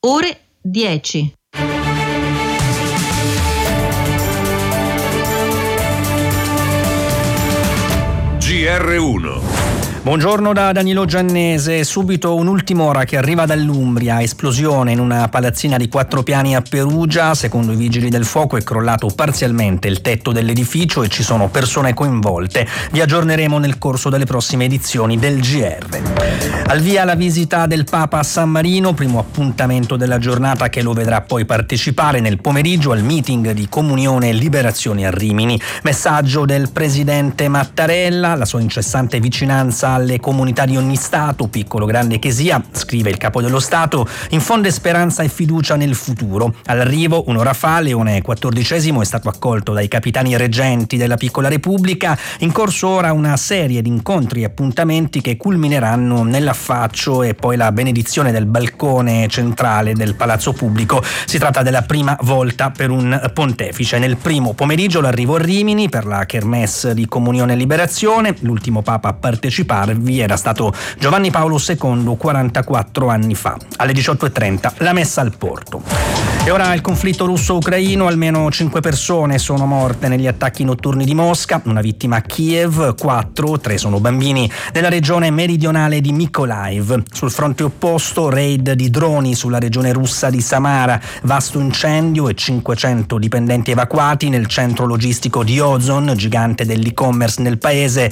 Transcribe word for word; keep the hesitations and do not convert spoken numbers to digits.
ore dieci. G R uno. Buongiorno da Danilo Giannese. Subito un'ultima ora che arriva dall'Umbria. Esplosione in una palazzina di quattro piani a Perugia. Secondo i vigili del fuoco è crollato parzialmente il tetto dell'edificio e ci sono persone coinvolte. Vi aggiorneremo nel corso delle prossime edizioni del G R. Al via la visita del Papa a San Marino, primo appuntamento della giornata che lo vedrà poi partecipare nel pomeriggio al meeting di Comunione e Liberazione a Rimini. Messaggio del presidente Mattarella, la sua incessante vicinanza alle comunità di ogni Stato, piccolo grande che sia, scrive il Capo dello Stato, infonde speranza e fiducia nel futuro. All'arrivo, un'ora fa, Leone quattordicesimo è stato accolto dai capitani reggenti della piccola Repubblica. In corso ora una serie di incontri e appuntamenti che culmineranno nell'affaccio e poi la benedizione del balcone centrale del Palazzo Pubblico. Si tratta della prima volta per un pontefice. Nel primo pomeriggio l'arrivo a Rimini per la Kermesse di Comunione e Liberazione. L'ultimo Papa a partecipare vi era stato Giovanni Paolo secondo quarantaquattro anni fa. Alle diciotto e trenta la messa al porto. E ora il conflitto russo-ucraino, almeno cinque persone sono morte negli attacchi notturni di Mosca, una vittima a Kiev, quattro, tre sono bambini, nella regione meridionale di Mykolaiv. Sul fronte opposto, raid di droni sulla regione russa di Samara, vasto incendio e cinquecento dipendenti evacuati nel centro logistico di Ozon, gigante dell'e-commerce nel paese,